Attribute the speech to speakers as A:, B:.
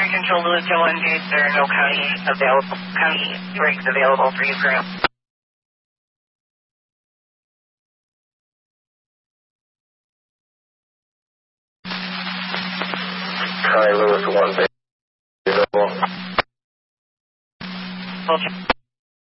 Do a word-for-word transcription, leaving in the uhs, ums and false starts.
A: Primary control Lewis to one gate. There are no county available county breaks available for you currently.
B: Hi, Lewis to one gate available.
A: Full check.